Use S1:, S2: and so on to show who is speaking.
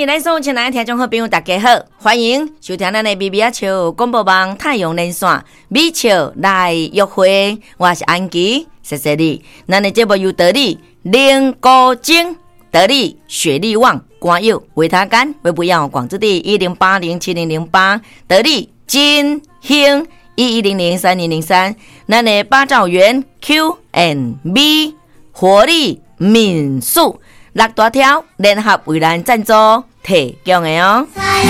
S1: 位咱所有亲爱的听众好朋友大家好，欢迎收听咱的米米仔笑广播网太阳连线米笑来约会，我是安琪，谢谢你。咱的节目由得力灵高精、得力雪力旺、官友维他干为不要广之地10807008，得力金兴11003203，咱的八兆元 Q&B 活力民宿6大条联合为咱赞助提供的哦。